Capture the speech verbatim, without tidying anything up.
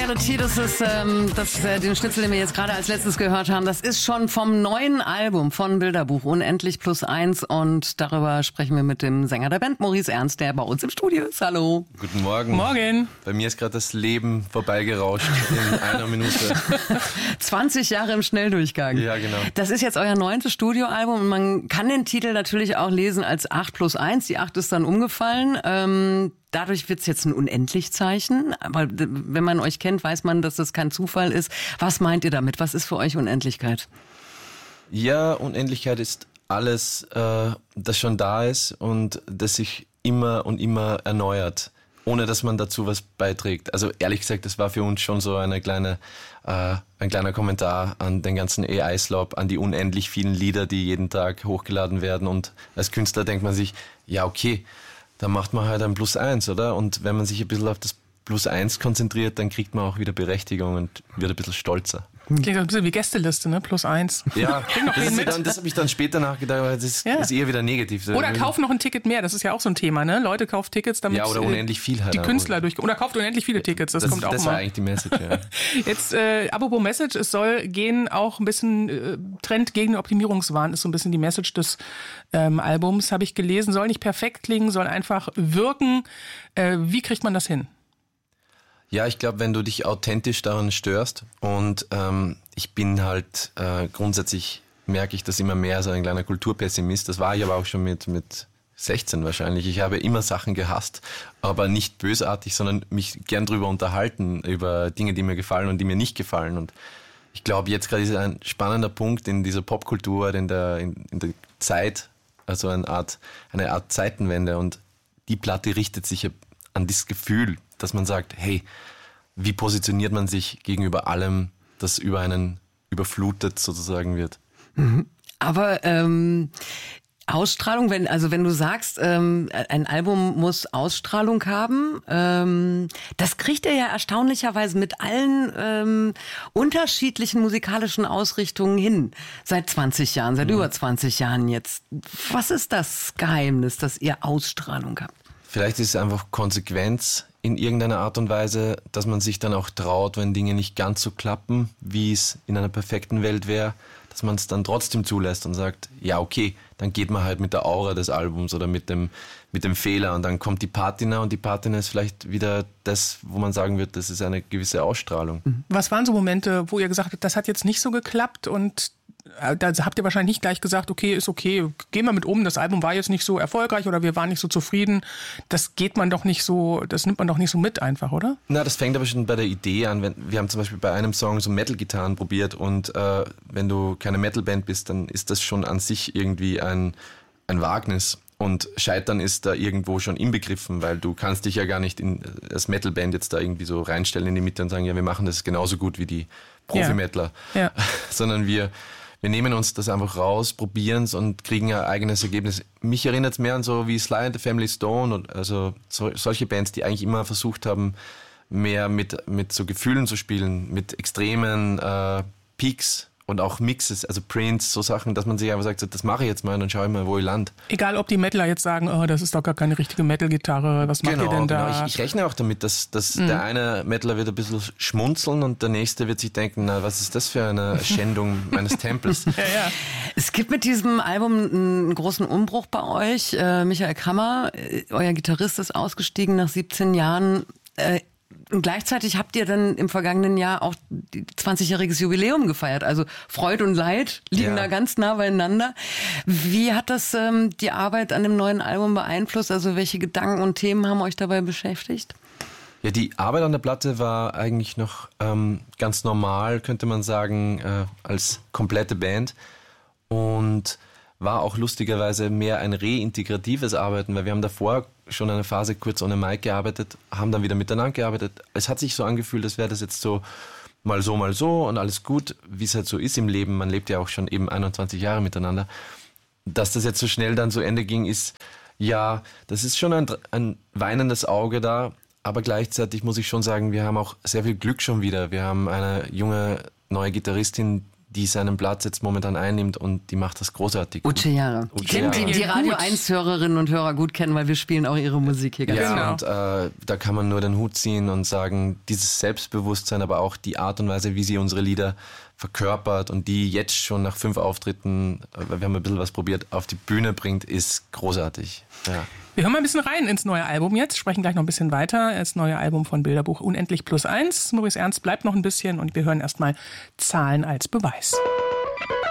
Reality, das ist ähm, das, äh, den Schnitzel, den wir jetzt gerade als letztes gehört haben, das ist schon vom neuen Album von Bilderbuch, Unendlich plus eins. Und darüber sprechen wir mit dem Sänger der Band, Maurice Ernst, der bei uns im Studio ist. Hallo. Guten Morgen. Morgen. Bei mir ist gerade das Leben vorbeigerauscht in einer Minute. zwanzig Jahre im Schnelldurchgang. Ja, genau. Das ist jetzt euer neuntes Studioalbum und man kann den Titel natürlich auch lesen als acht plus eins. Die acht ist dann umgefallen. Ähm, Dadurch wird es jetzt ein Unendlichzeichen, aber wenn man euch kennt, weiß man, dass das kein Zufall ist. Was meint ihr damit? Was ist für euch Unendlichkeit? Ja, Unendlichkeit ist alles, äh, das schon da ist und das sich immer und immer erneuert, ohne dass man dazu was beiträgt. Also ehrlich gesagt, das war für uns schon so eine kleine, äh, ein kleiner Kommentar an den ganzen A I-Slop, an die unendlich vielen Lieder, die jeden Tag hochgeladen werden. Und als Künstler denkt man sich, ja okay, da macht man halt ein Plus eins, oder? Und wenn man sich ein bisschen auf das Plus eins konzentriert, dann kriegt man auch wieder Berechtigung und wird ein bisschen stolzer. Klingt ein bisschen wie Gästeliste, ne? Plus eins. Ja, das, das habe ich dann später nachgedacht, aber das ist, ja. ist eher wieder negativ. Oder kauf noch ein Ticket mehr, das ist ja auch so ein Thema, ne? Leute, kauft Tickets, damit ja, oder unendlich viel halt die Künstler durch... Oder kauft unendlich viele Tickets, das, das kommt auch das mal. Das war eigentlich die Message, ja. Jetzt, äh, apropos Message, es soll gehen auch ein bisschen äh, Trend gegen den Optimierungswahn, ist so ein bisschen die Message des ähm, Albums, habe ich gelesen. Soll nicht perfekt klingen, soll einfach wirken. Äh, wie kriegt man das hin? Ja, ich glaube, wenn du dich authentisch daran störst und ähm, ich bin halt äh, grundsätzlich, merke ich das immer mehr so ein kleiner Kulturpessimist. Das war ich aber auch schon mit mit sechzehn wahrscheinlich. Ich habe immer Sachen gehasst, aber nicht bösartig, sondern mich gern drüber unterhalten, über Dinge, die mir gefallen und die mir nicht gefallen. Und ich glaube, jetzt gerade ist ein spannender Punkt in dieser Popkultur, in der, in, in der Zeit, also eine Art, eine Art Zeitenwende. Und die Platte richtet sich an dieses Gefühl, dass man sagt, hey, wie positioniert man sich gegenüber allem, das über einen überflutet sozusagen wird? Aber ähm, Ausstrahlung, wenn also wenn du sagst, ähm, ein Album muss Ausstrahlung haben, ähm, das kriegt er ja erstaunlicherweise mit allen ähm, unterschiedlichen musikalischen Ausrichtungen hin. Seit zwanzig Jahren, seit ja. über zwanzig Jahren jetzt. Was ist das Geheimnis, dass ihr Ausstrahlung habt? Vielleicht ist es einfach Konsequenz in irgendeiner Art und Weise, dass man sich dann auch traut, wenn Dinge nicht ganz so klappen, wie es in einer perfekten Welt wäre, dass man es dann trotzdem zulässt und sagt, ja okay, dann geht man halt mit der Aura des Albums oder mit dem, mit dem Fehler und dann kommt die Patina und die Patina ist vielleicht wieder das, wo man sagen wird, das ist eine gewisse Ausstrahlung. Was waren so Momente, wo ihr gesagt habt, das hat jetzt nicht so geklappt und da habt ihr wahrscheinlich nicht gleich gesagt, okay, ist okay, gehen wir mit um, das Album war jetzt nicht so erfolgreich oder wir waren nicht so zufrieden. Das geht man doch nicht so, das nimmt man doch nicht so mit einfach, oder? Na, das fängt aber schon bei der Idee an. Wir haben zum Beispiel bei einem Song so Metal-Gitarren probiert und äh, wenn du keine Metal-Band bist, dann ist das schon an sich irgendwie ein, ein Wagnis. Und Scheitern ist da irgendwo schon inbegriffen, weil du kannst dich ja gar nicht in, als Metal-Band jetzt da irgendwie so reinstellen in die Mitte und sagen, ja, wir machen das genauso gut wie die Profi-Mettler. Ja. Ja. Sondern wir Wir nehmen uns das einfach raus, probieren es und kriegen ein eigenes Ergebnis. Mich erinnert es mehr an so wie Sly and the Family Stone und also so, solche Bands, die eigentlich immer versucht haben, mehr mit, mit so Gefühlen zu spielen, mit extremen äh, Peaks und auch Mixes, also Prints, so Sachen, dass man sich einfach sagt, das mache ich jetzt mal und dann schaue ich mal, wo ich lande. Egal, ob die Metaler jetzt sagen, oh, das ist doch gar keine richtige Metal-Gitarre, was macht genau, ihr denn da? Genau, ich, ich rechne auch damit, dass, dass mhm. der eine Metaler wird ein bisschen schmunzeln und der nächste wird sich denken, na, was ist das für eine Schändung meines Tempels? Ja, ja. Es gibt mit diesem Album einen großen Umbruch bei euch. Äh, Michael Kammer, euer Gitarrist, ist ausgestiegen nach siebzehn Jahren. Äh, Und gleichzeitig habt ihr dann im vergangenen Jahr auch zwanzigjähriges Jubiläum gefeiert. Also Freud und Leid liegen ja. da ganz nah beieinander. Wie hat das ähm, die Arbeit an dem neuen Album beeinflusst? Also welche Gedanken und Themen haben euch dabei beschäftigt? Ja, die Arbeit an der Platte war eigentlich noch ähm, ganz normal, könnte man sagen, äh, als komplette Band. Und war auch lustigerweise mehr ein reintegratives Arbeiten, weil wir haben davor schon eine Phase kurz ohne Mike gearbeitet, haben dann wieder miteinander gearbeitet. Es hat sich so angefühlt, als wäre das jetzt so mal so, mal so und alles gut, wie es halt so ist im Leben. Man lebt ja auch schon eben einundzwanzig Jahre miteinander. Dass das jetzt so schnell dann zu Ende ging, ist, ja, das ist schon ein, ein weinendes Auge da, aber gleichzeitig muss ich schon sagen, wir haben auch sehr viel Glück schon wieder. Wir haben eine junge, neue Gitarristin, die seinen Platz jetzt momentan einnimmt und die macht das großartig. Uche Jahre. Die kennen die, die Radio eins Hörerinnen und Hörer gut kennen, weil wir spielen auch ihre Musik hier ganz Ja, genau. und äh, da kann man nur den Hut ziehen und sagen, dieses Selbstbewusstsein, aber auch die Art und Weise, wie sie unsere Lieder verkörpert und die jetzt schon nach fünf Auftritten, wir haben ein bisschen was probiert, auf die Bühne bringt, ist großartig. Ja. Wir hören mal ein bisschen rein ins neue Album jetzt, sprechen gleich noch ein bisschen weiter. Das neue Album von Bilderbuch Unendlich plus eins. Maurice Ernst bleibt noch ein bisschen und wir hören erstmal Zahlen als Beweis.